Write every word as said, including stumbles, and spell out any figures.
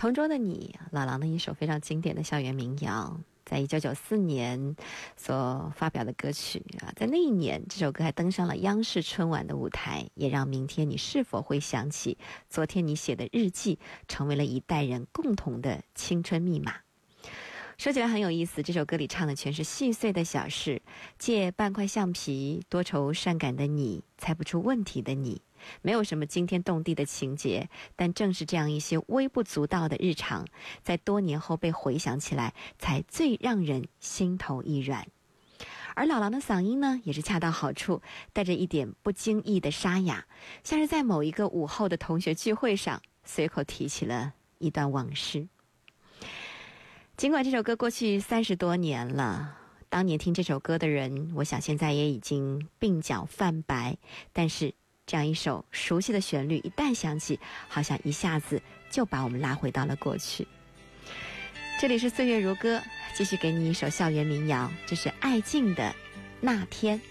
同桌的你，老狼的一首非常经典的校园民谣，在一九九四年所发表的歌曲啊，在那一年这首歌还登上了央视春晚的舞台，也让明天你是否会想起昨天你写的日记成为了一代人共同的青春密码。说起来很有意思，这首歌里唱的全是细碎的小事，借半块橡皮，多愁善感的你，猜不出问题的你，没有什么惊天动地的情节，但正是这样一些微不足道的日常，在多年后被回想起来，才最让人心头一软。而老狼的嗓音呢，也是恰到好处，带着一点不经意的沙哑，像是在某一个午后的同学聚会上，随口提起了一段往事。尽管这首歌过去三十多年了，当年听这首歌的人，我想现在也已经鬓角泛白，但是这样一首熟悉的旋律一旦响起，好像一下子就把我们拉回到了过去。这里是岁月如歌，继续给你一首校园民谣，这是艾敬的《那天》。